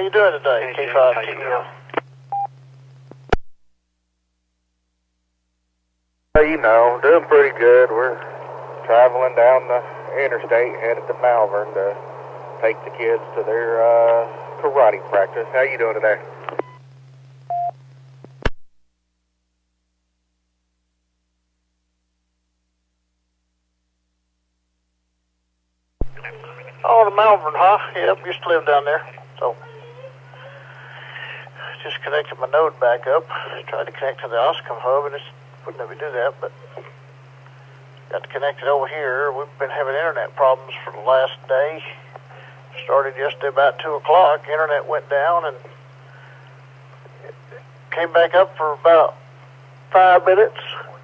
you doing today? K5TDO. You know, doing pretty good. We're traveling down the interstate, headed to Malvern to take the kids to their karate practice. How you doing today? Oh, the Malvern, huh? Yep, used to live down there. So, just connected my node back up. Tried to connect to the Oscom hub, and it wouldn't let me do that, but got to connect it over here. We've been having internet problems for the last day. Started yesterday about 2 o'clock. Internet went down, and it came back up for about 5 minutes.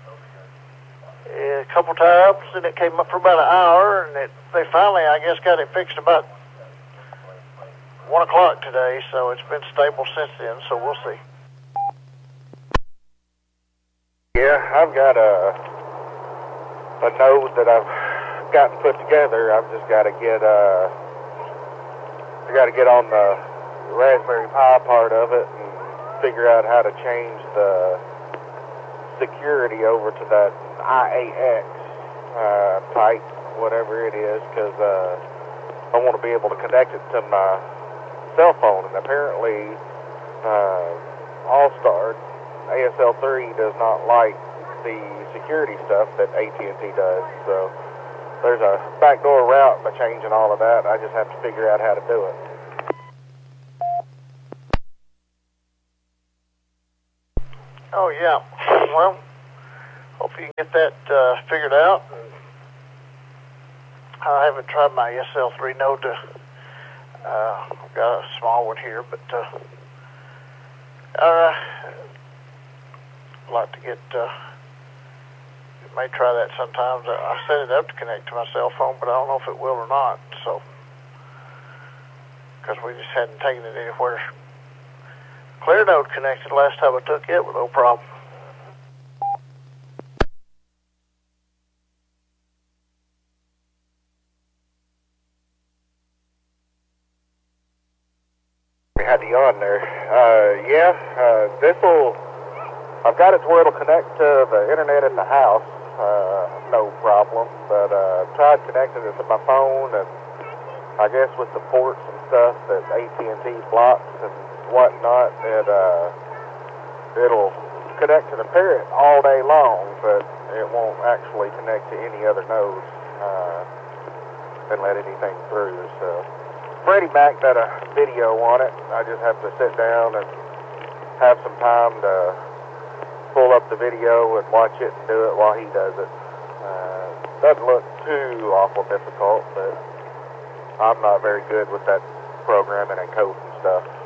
A couple times, and it came up for about an hour, and they finally, I guess, got it fixed about 1 o'clock today, so it's been stable since then, so we'll see. Yeah, I've got a node that I've gotten put together. I've just got to get I got to get on the Raspberry Pi part of it and figure out how to change the security over to that IAX type, whatever it is, because I want to be able to connect it to my cell phone. And apparently All-Star ASL3 does not like the security stuff that AT&T does, so there's a backdoor route by changing all of that. I just have to figure out how to do it. Oh, yeah. Well, hope you can get that figured out. I haven't tried my SL3 node to, I've got a small one here, but I'd like to get, may try that sometimes. I set it up to connect to my cell phone, but I don't know if it will or not, so, because we just hadn't taken it anywhere. Clear node connected last time I took it with no problem. We had you on there. I've got it to where it'll connect to the internet in the house, no problem, but tried connecting it to my phone, and I guess with the ports and stuff that AT&T blocks and whatnot, it'll connect to the parent all day long, but it won't actually connect to any other nodes and let anything through. So Freddie Mac did a video on it. I just have to sit down and have some time to pull up the video and watch it and do it while he does it. Doesn't look too awful difficult, but I'm not very good with that programming and code and stuff.